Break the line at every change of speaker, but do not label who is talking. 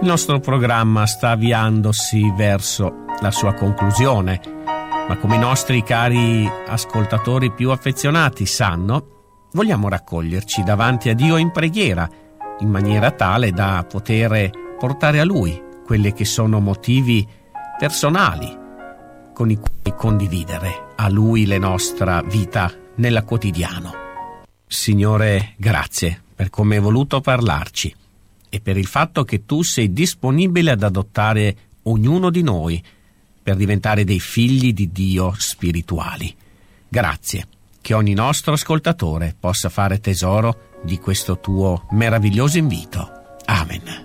Il nostro programma sta avviandosi verso la sua conclusione, ma come i nostri cari ascoltatori più affezionati sanno, vogliamo raccoglierci davanti a Dio in preghiera, in maniera tale da poter portare a Lui quelli che sono motivi personali con i quali condividere a Lui la nostra vita nella quotidiano. Signore, grazie per come hai voluto parlarci e per il fatto che tu sei disponibile ad adottare ognuno di noi per diventare dei figli di Dio spirituali. Grazie, che ogni nostro ascoltatore possa fare tesoro di questo tuo meraviglioso invito. Amen.